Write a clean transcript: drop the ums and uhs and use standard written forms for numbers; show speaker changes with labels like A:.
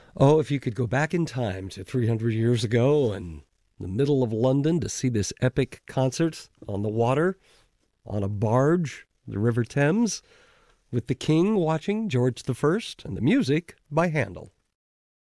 A: Oh, if you could go back in time to 300 years ago and the middle of London to see this epic concert on the water, on a barge, the River Thames, with the King watching George the First, and the music by Handel.